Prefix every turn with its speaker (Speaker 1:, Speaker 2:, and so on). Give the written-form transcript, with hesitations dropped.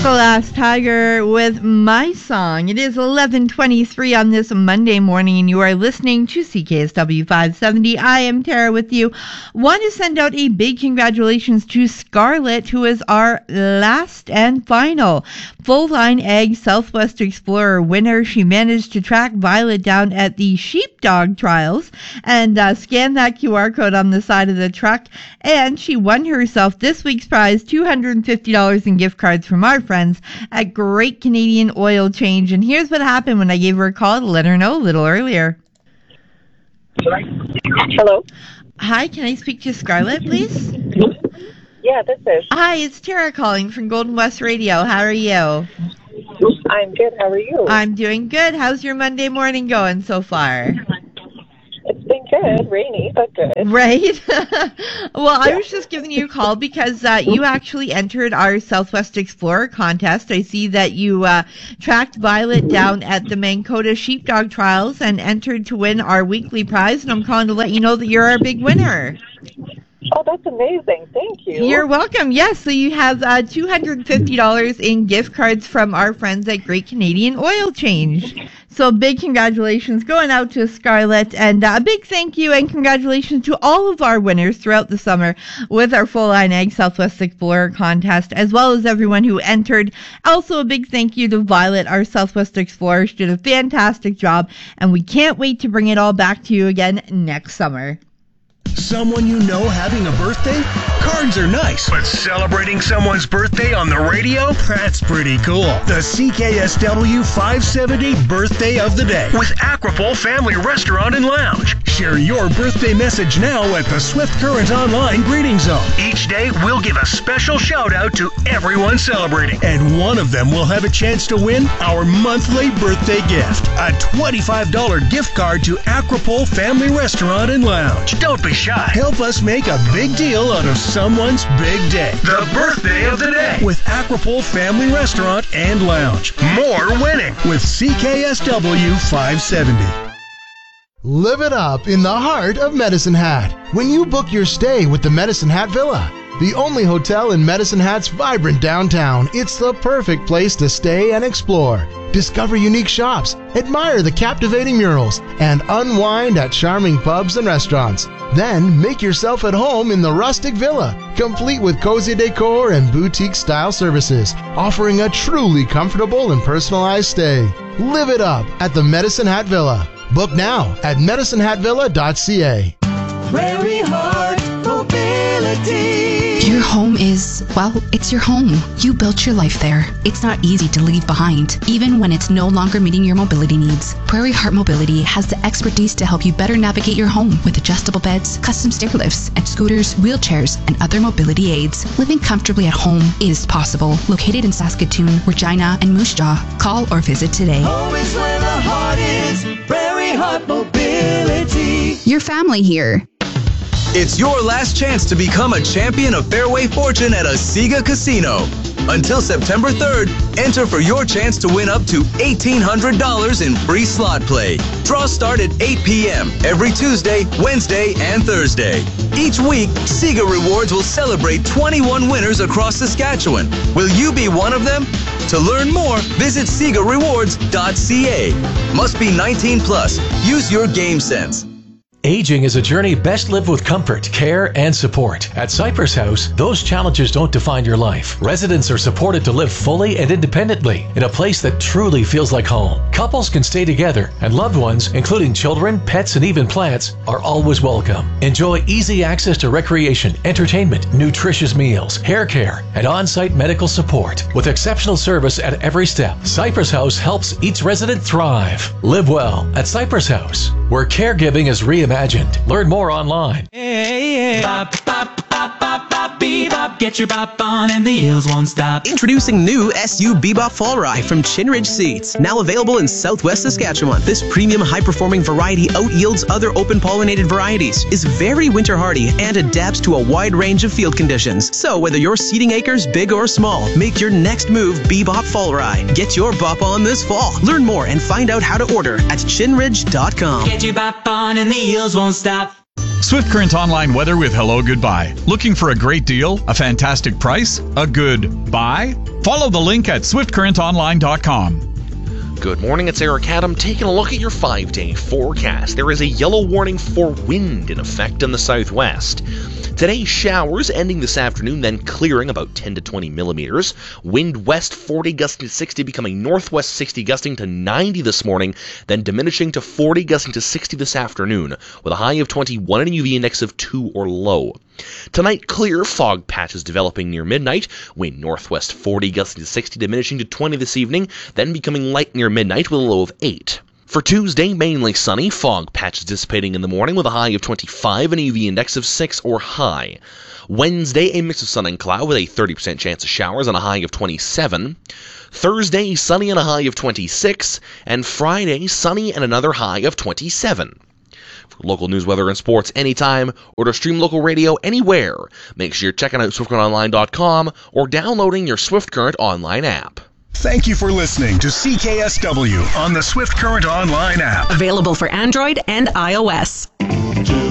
Speaker 1: The Last Tiger with My Song. It is 11:23 on this Monday morning, and you are listening to CKSW 570. I am Tara with you. Want to send out a big congratulations to Scarlett, who is our last and final full-line Ag Southwest Explorer winner. She managed to track Violet down at the Sheepdog Trials and scan that QR code on the side of the truck, and she won herself this week's prize, $250 in gift cards from our friends at Great Canadian Oil Change. And here's what happened when I gave her a call to let her know a little earlier.
Speaker 2: Hello.
Speaker 1: Hi, can I speak to Scarlett, please?
Speaker 2: Yeah, this is.
Speaker 1: Hi, it's Tara calling from Golden West Radio. How are you?
Speaker 2: I'm good. How are you?
Speaker 1: I'm doing good. How's your Monday morning going so far?
Speaker 2: It's been good. Rainy, but good.
Speaker 1: Right? Well, I was just giving you a call because you actually entered our Southwest Explorer contest. I see that you tracked Violet down at the Mankota Sheepdog Trials and entered to win our weekly prize, and I'm calling to let you know that you're our big winner.
Speaker 2: Oh, that's amazing. Thank you.
Speaker 1: You're welcome. Yes, so you have $250 in gift cards from our friends at Great Canadian Oil Change. So big congratulations going out to Scarlett, and a big thank you and congratulations to all of our winners throughout the summer with our Full Line Ag Southwest Explorer contest, as well as everyone who entered. Also a big thank you to Violet, our Southwest Explorer. She did a fantastic job, and we can't wait to bring it all back to you again next summer.
Speaker 3: Someone you know having a birthday? Cards are nice, but celebrating someone's birthday on the radio? That's pretty cool. The CKSW 570 Birthday of the Day with Aquapole Family Restaurant and Lounge. Share your birthday message now at the Swift Current Online Greeting Zone. Each day, we'll give a special shout out to everyone celebrating, and one of them will have a chance to win our monthly birthday gift, a $25 gift card to Aquapole Family Restaurant and Lounge. Don't be shy. Help us make a big deal out of someone's big day. The Birthday of the Day with Aquapole Family Restaurant and Lounge. More winning with CKSW 570.
Speaker 4: Live it up in the heart of Medicine Hat when you book your stay with the Medicine Hat Villa. The only hotel in Medicine Hat's vibrant downtown, it's the perfect place to stay and explore. Discover unique shops, admire the captivating murals, and unwind at charming pubs and restaurants. Then make yourself at home in the rustic villa, complete with cozy decor and boutique-style services, offering a truly comfortable and personalized stay. Live it up at the Medicine Hat Villa. Book now at medicinehatvilla.ca.
Speaker 5: Prairie Heart Mobility.
Speaker 6: Your home is, well, it's your home. You built your life there. It's not easy to leave behind, even when it's no longer meeting your mobility needs. Prairie Heart Mobility has the expertise to help you better navigate your home with adjustable beds, custom stair lifts, and scooters, wheelchairs, and other mobility aids. Living comfortably at home is possible. Located in Saskatoon, Regina, and Moose Jaw. Call or visit today.
Speaker 5: Home is where the heart is. Prairie Heart Mobility.
Speaker 6: Your family here.
Speaker 7: It's your last chance to become a champion of Fairway Fortune at a Sega Casino. Until September 3rd, enter for your chance to win up to $1,800 in free slot play. Draws start at 8 p.m. every Tuesday, Wednesday, and Thursday. Each week, Sega Rewards will celebrate 21 winners across Saskatchewan. Will you be one of them? To learn more, visit SegaRewards.ca. Must be 19 plus. Use your game sense.
Speaker 8: Aging is a journey best lived with comfort, care, and support. At Cypress House, those challenges don't define your life. Residents are supported to live fully and independently in a place that truly feels like home. Couples can stay together, and loved ones, including children, pets, and even plants, are always welcome. Enjoy easy access to recreation, entertainment, nutritious meals, hair care, and on-site medical support. With exceptional service at every step, Cypress House helps each resident thrive. Live well at Cypress House, where caregiving is reimagined. Learn more online.
Speaker 5: Hey, bop, bop, bop, bop, bop, bebop. Get your bop on and the heels won't stop.
Speaker 9: Introducing new SU Bebop Fall Rye from Chinridge Seeds. Now available in Southwest Saskatchewan. This premium high-performing variety out-yields other open-pollinated varieties, is very winter-hardy, and adapts to a wide range of field conditions. So whether you're seeding acres big or small, make your next move Bebop Fall Rye. Get your bop on this fall. Learn more and find out how to order at chinridge.com.
Speaker 5: Get your bop on and the heels won't stop.
Speaker 10: Swift Current Online Weather with Hello Goodbye. Looking for a great deal? A fantastic price? A good buy? Follow the link at swiftcurrentonline.com.
Speaker 11: Good morning, it's Eric Adam taking a look at your 5-day forecast. There is a yellow warning for wind in effect in the southwest. Today, showers ending this afternoon, then clearing about 10 to 20 millimeters. Wind west 40 gusting to 60, becoming northwest 60 gusting to 90 this morning, then diminishing to 40 gusting to 60 this afternoon, with a high of 21 and a UV index of 2 or low. Tonight, clear, fog patches developing near midnight. Wind northwest 40 gusting to 60, diminishing to 20 this evening, then becoming light near midnight with a low of 8. For Tuesday, mainly sunny, fog patches dissipating in the morning with a high of 25 and a UV index of 6 or high. Wednesday, a mix of sun and cloud with a 30% chance of showers and a high of 27. Thursday, sunny and a high of 26. And Friday, sunny and another high of 27. For local news, weather, and sports anytime, or to stream local radio anywhere, make sure you're checking out SwiftCurrentOnline.com or downloading your Swift Current Online app.
Speaker 3: Thank you for listening to CKSW on the Swift Current Online app.
Speaker 12: Available for Android and iOS.